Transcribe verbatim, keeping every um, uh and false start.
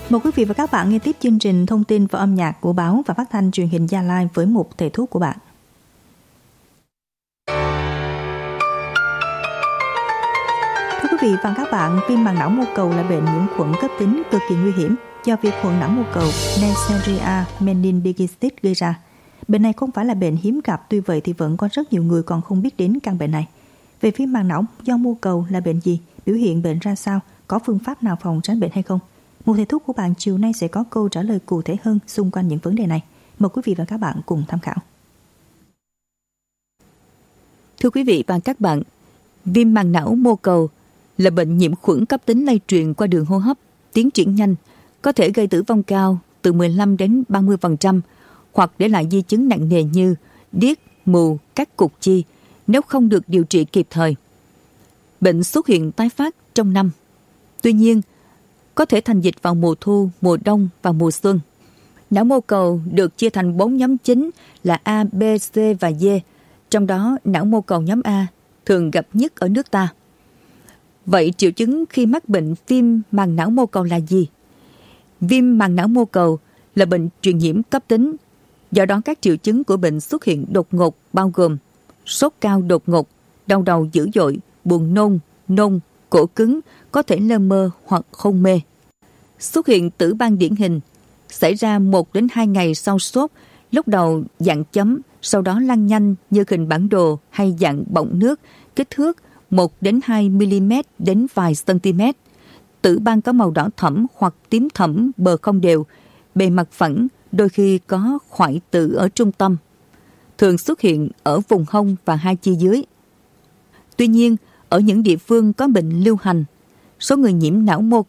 Mời quý vị và các bạn nghe tiếp chương trình thông tin và âm nhạc của báo và phát thanh truyền hình Gia Lai với mục thầy thuốc của bạn. Thưa quý vị và các bạn, viêm màng não mô cầu là bệnh nhiễm khuẩn cấp tính cực kỳ nguy hiểm do vi khuẩn não mô cầu Neisseria meningitis gây ra. Bệnh này không phải là bệnh hiếm gặp, tuy vậy thì vẫn có rất nhiều người còn không biết đến căn bệnh này. Về viêm màng não do mô cầu là bệnh gì, biểu hiện bệnh ra sao, có phương pháp nào phòng tránh bệnh hay không? Một thầy thuốc của bạn chiều nay sẽ có câu trả lời cụ thể hơn xung quanh những vấn đề này. Mời quý vị và các bạn cùng tham khảo. Thưa quý vị và các bạn, viêm màng não mô cầu là bệnh nhiễm khuẩn cấp tính lây truyền qua đường hô hấp, tiến triển nhanh, có thể gây tử vong cao từ mười lăm đến ba mươi phần trăm hoặc để lại di chứng nặng nề như điếc, mù, cắt cụt chi nếu không được điều trị kịp thời. Bệnh xuất hiện tái phát trong năm. Tuy nhiên, có thể thành dịch vào mùa thu, mùa đông và mùa xuân. Não mô cầu được chia thành bốn nhóm chính là A, B, C và D. Trong đó, não mô cầu nhóm A thường gặp nhất ở nước ta. Vậy triệu chứng khi mắc bệnh viêm màng não mô cầu là gì? Viêm màng não mô cầu là bệnh truyền nhiễm cấp tính. Do đó các triệu chứng của bệnh xuất hiện đột ngột bao gồm sốt cao đột ngột, đau đầu dữ dội, buồn nôn, nôn, cổ cứng, có thể lơ mơ hoặc hôn mê. Xuất hiện tử ban điển hình, xảy ra một đến hai ngày sau sốt, lúc đầu dạng chấm, sau đó lan nhanh như hình bản đồ hay dạng bọng nước, kích thước một đến hai mi-li-mét đến vài cm. Tử ban có màu đỏ thẫm hoặc tím thẫm, bờ không đều, bề mặt phẳng, đôi khi có hoại tử ở trung tâm. Thường xuất hiện ở vùng hông và hai chi dưới. Tuy nhiên, ở những địa phương có bệnh lưu hành, số người nhiễm não mô